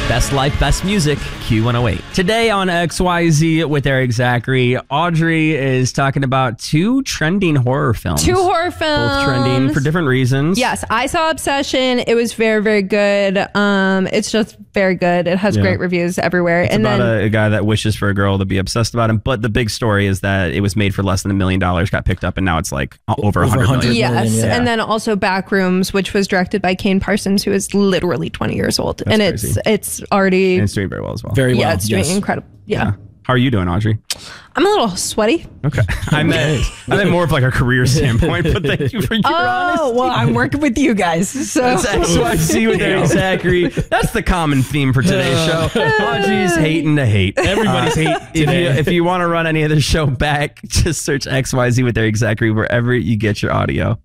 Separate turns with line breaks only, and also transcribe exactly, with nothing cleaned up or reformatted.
Best life, best music, Q one oh eight. Today on X Y Z with Eric Zachary, Audrey is talking about two trending horror films.
Two horror films.
Both trending for different reasons.
Yes, I saw Obsession. It was very, very good. Um, It's just very good. It has
Yeah.
great reviews everywhere.
It's
and
about
then,
a, a guy that wishes for a girl to be obsessed about him. But the big story is that it was made for less than a million dollars, got picked up, and now it's like over a hundred million.
Yes,
million, yeah.
and then also Backrooms, which was directed by Kane Parsons, who is literally twenty years old.
That's
and
crazy.
it's it's already...
And it's doing very well as well.
Very well.
yeah, it's doing
yes.
incredible. Yeah.
Yeah. How are you doing, Audrey?
I'm a little sweaty.
Okay. I meant, I meant more of like a career standpoint, but thank you for your honesty.
Oh, well, I'm working with you guys. So
That's X Y Z with Eric Zachary. That's the common theme for today's show. Audrey's hating to hate.
Everybody's hate
If you,
today.
if you want to run any of the show back, just search X Y Z with Eric Zachary wherever you get your audio.